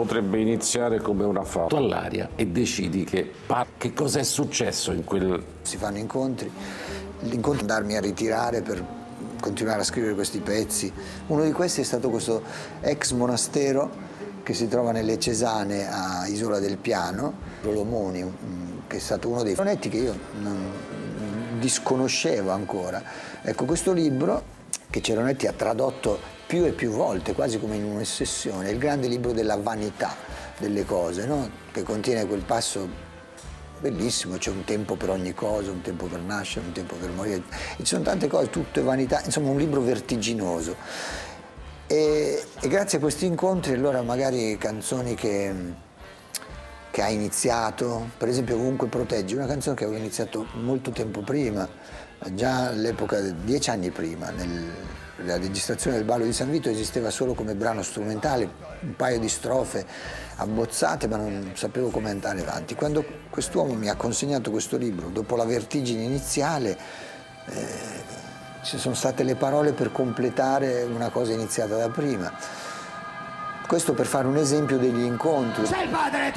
potrebbe iniziare come una foto all'aria e decidi che cosa è successo in quel... Si fanno incontri, l'incontro andarmi a ritirare per continuare a scrivere questi pezzi. Uno di questi è stato questo ex monastero che si trova nelle Cesane a Isola del Piano, Rolomoni, che è stato uno dei sonetti che io non disconoscevo ancora. Ecco, questo libro che Ceronetti ha tradotto più e più volte, quasi come in un'ossessione, è il grande libro della vanità delle cose, no? Che contiene quel passo bellissimo, c'è un tempo per ogni cosa, un tempo per nascere, un tempo per morire, e ci sono tante cose, tutte vanità, insomma un libro vertiginoso. E grazie a questi incontri allora magari canzoni che ha iniziato, per esempio Ovunque proteggi, una canzone che avevo iniziato molto tempo prima, già all'epoca, 10 anni prima, nella registrazione del Ballo di San Vito esisteva solo come brano strumentale, un paio di strofe abbozzate, ma non sapevo come andare avanti. Quando quest'uomo mi ha consegnato questo libro, dopo la vertigine iniziale, ci sono state le parole per completare una cosa iniziata da prima. Questo per fare un esempio degli incontri. Sei il padre